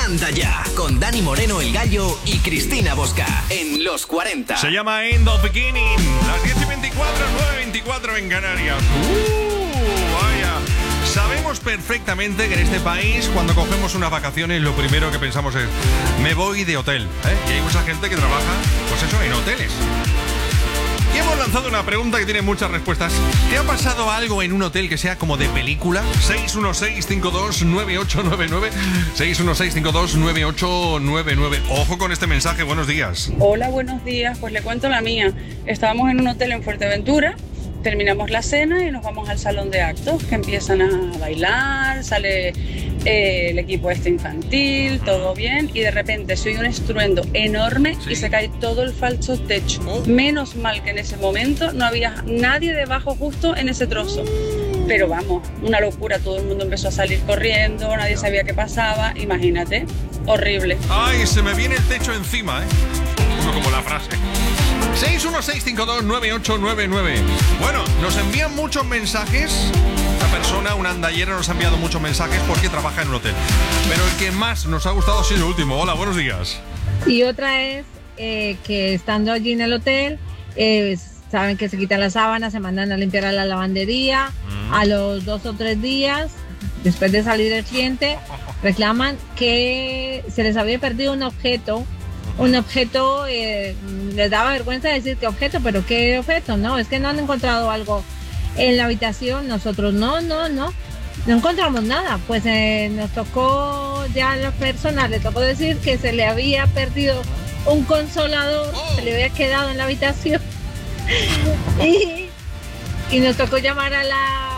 Anda Ya, con Dani Moreno, El Gallo y Cristina Bosca, en Los 40. Se llama End of Beginning, las 10:24, 9:24 en Canarias. Vaya. Sabemos perfectamente que en este país, cuando cogemos unas vacaciones, lo primero que pensamos es, me voy de hotel, Y hay mucha gente que trabaja, pues eso, en hoteles. Y hemos lanzado una pregunta que tiene muchas respuestas. ¿Te ha pasado algo en un hotel que sea como de película? 616-529899. 616-529899. Ojo con este mensaje, buenos días. Hola, buenos días. Pues le cuento la mía. Estábamos en un hotel en Fuerteventura, terminamos la cena y nos vamos al salón de actos, que empiezan a bailar, sale el equipo infantil, todo bien, y de repente se oye un estruendo enorme y se cae todo el falso techo. Menos mal que en ese momento no había nadie debajo justo en ese trozo. Pero vamos, una locura, todo el mundo empezó a salir corriendo, nadie sabía qué pasaba, imagínate, horrible. Ay, se me viene el techo encima, como la frase. 616-529899. Bueno, nos envían muchos mensajes. Esta persona, una andallera, nos ha enviado muchos mensajes porque trabaja en un hotel. Pero el que más nos ha gustado ha sido el último. Hola, buenos días. Y otra es que estando allí en el hotel, saben que se quitan las sábanas, se mandan a limpiar a la lavandería. A los 2 o 3 días, después de salir el cliente, reclaman que se les había perdido un objeto. Les daba vergüenza decir qué objeto, pero qué objeto, no, es que no han encontrado algo en la habitación. Nosotros no encontramos nada. Pues nos tocó, ya a la persona le tocó decir que se le había perdido un consolador, se le había quedado en la habitación. y nos tocó llamar a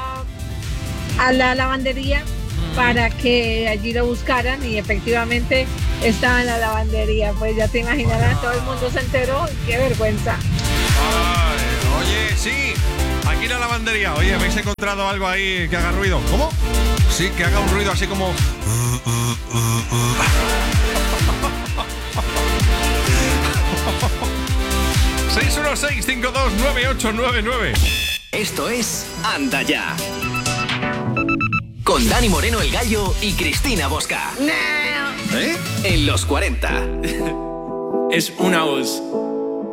la lavandería para que allí lo buscaran, y efectivamente estaba en la lavandería. Pues ya te imaginarás, todo el mundo se enteró. ¡Qué vergüenza! Ay, oye, sí, aquí la lavandería. Oye, ¿habéis encontrado algo ahí que haga ruido? ¿Cómo? Sí, que haga un ruido así como... 616-529899. Esto es Anda Ya, con Dani Moreno, El Gallo y Cristina Bosca. En Los 40. Es una voz